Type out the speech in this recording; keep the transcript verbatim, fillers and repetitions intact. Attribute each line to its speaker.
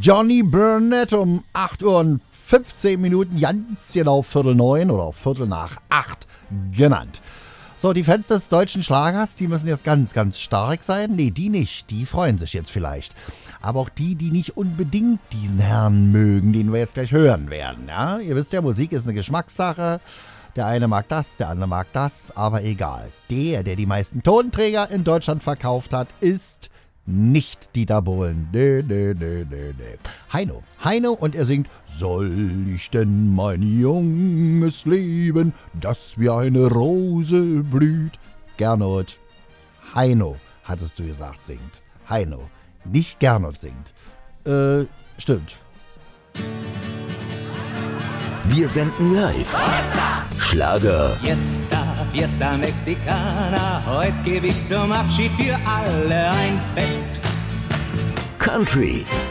Speaker 1: Johnny Burnett um acht Uhr und fünfzehn Minuten, ganz genau Viertel neun oder Viertel nach acht genannt. So, die Fans des deutschen Schlagers, die müssen jetzt ganz, ganz stark sein. Nee, die nicht. Die freuen sich jetzt vielleicht. Aber auch die, die nicht unbedingt diesen Herrn mögen, den wir jetzt gleich hören werden. Ja? Ihr wisst ja, Musik ist eine Geschmackssache. Der eine mag das, der andere mag das, aber egal. Der, der die meisten Tonträger in Deutschland verkauft hat, ist nicht Dieter Bohlen. Nee, nee, nee, nee, nee. Heino. Heino und er singt: Soll ich denn mein junges Leben, das wie eine Rose blüht? Gernot. Heino, hattest du gesagt, singt. Heino. Nicht Gernot singt. Äh, stimmt.
Speaker 2: Wir senden live. Schlager.
Speaker 3: Fiesta, Fiesta Mexicana, heute gebe ich zum Abschied für alle ein Fest.
Speaker 2: Country.